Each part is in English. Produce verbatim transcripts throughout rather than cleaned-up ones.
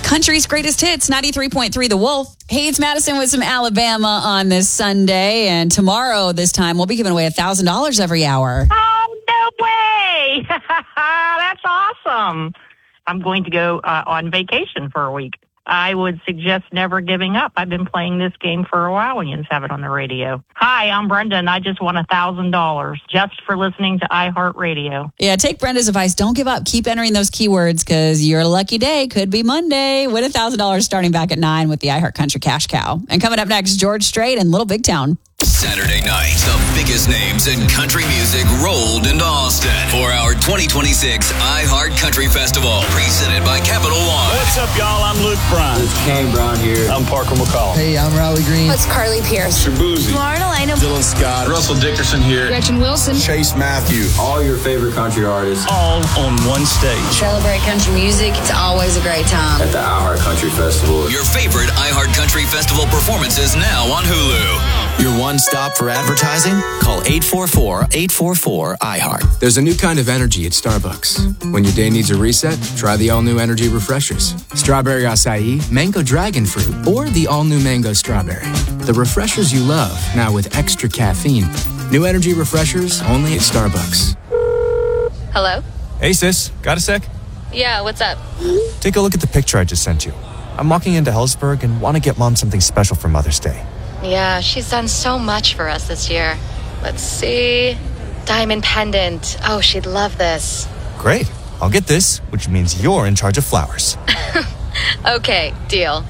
Country's greatest hits, ninety-three point three The Wolf. Hey, it's Madison with some Alabama on this Sunday. And tomorrow, this time, we'll be giving away one thousand dollars every hour. Oh, no way. That's awesome. I'm going to go uh, on vacation for a week. I would suggest never giving up. I've been playing this game for a while when you have it on the radio. Hi, I'm Brenda, and I just won one thousand dollars just for listening to iHeartRadio. Yeah, take Brenda's advice. Don't give up. Keep entering those keywords because your lucky day could be Monday. Win one thousand dollars starting back at nine with the iHeart Country Cash Cow. And coming up next, George Strait and Little Big Town. Saturday night, the biggest names in country music rolled into Austin for our twenty twenty-six iHeart Country Festival, presented by Capital One. What's up, y'all? I'm Luke Bryan. It's Kane Brown here. I'm Parker McCall. Hey, I'm Riley Green. It's Carly Pierce. Shabuzi. Lauren Elena. Dylan Scott. Russell Dickerson here. Gretchen Wilson. Chase Matthew. All your favorite country artists. All on one stage. Celebrate country music. It's always a great time. At the iHeart Country Festival. Your favorite iHeart Country Festival performances now on Hulu. Your one stop for advertising? Call eight four four, eight four four, iHeart. There's a new kind of energy at Starbucks. When your day needs a reset, try the all-new energy refreshers. Strawberry acai, mango dragon fruit, or the all-new mango strawberry. The refreshers you love, now with extra caffeine. New energy refreshers only at Starbucks. Hello? Hey, sis. Got a sec? Yeah, what's up? Take a look at the picture I just sent you. I'm walking into Hellsberg and want to get Mom something special for Mother's Day. Yeah, she's done so much for us this year. Let's see. Diamond pendant. Oh, she'd love this. Great. I'll get this, which means you're in charge of flowers. Okay, deal.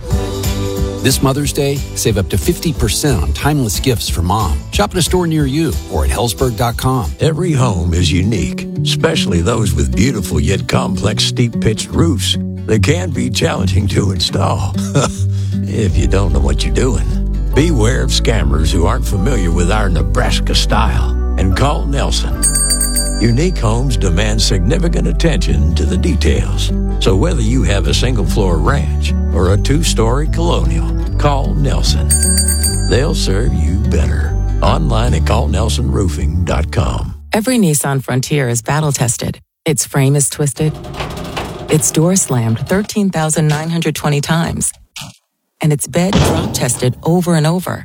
This Mother's Day, save up to fifty percent on timeless gifts for Mom. Shop at a store near you or at hellsberg dot com. Every home is unique, especially those with beautiful yet complex steep-pitched roofs. They can be challenging to install if you don't know what you're doing. Beware of scammers who aren't familiar with our Nebraska style and call Nelson. Unique homes demand significant attention to the details. So whether you have a single-floor ranch or a two-story colonial, call Nelson. They'll serve you better. Online at call nelson roofing dot com. Every Nissan Frontier is battle-tested. Its frame is twisted. Its door slammed thirteen thousand nine hundred twenty times. And its bed drop-tested over and over.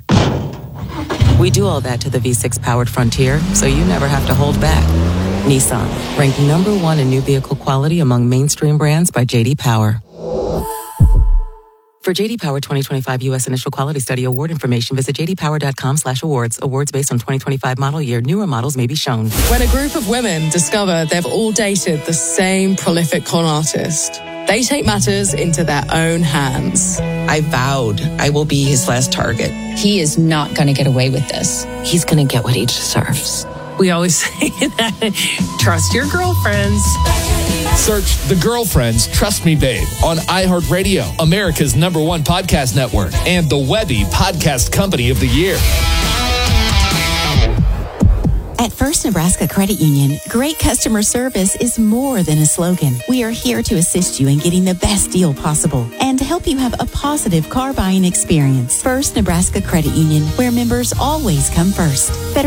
We do all that to the V six powered Frontier, so you never have to hold back. Nissan, ranked number one in new vehicle quality among mainstream brands by J D Power. For J D Power twenty twenty-five U S Initial Quality Study Award information, visit j d power dot com slash awards. Awards based on twenty twenty-five model year. Newer models may be shown. When a group of women discover they've all dated the same prolific con artist, they take matters into their own hands. I vowed I will be his last target. He is not going to get away with this. He's going to get what he deserves. We always say that. Trust your girlfriends. Search The Girlfriends Trust Me Babe on iHeartRadio, America's number one podcast network, and the Webby Podcast Company of the Year. At First Nebraska Credit Union, great customer service is more than a slogan. We are here to assist you in getting the best deal possible and to help you have a positive car buying experience. First Nebraska Credit Union, where members always come first. Better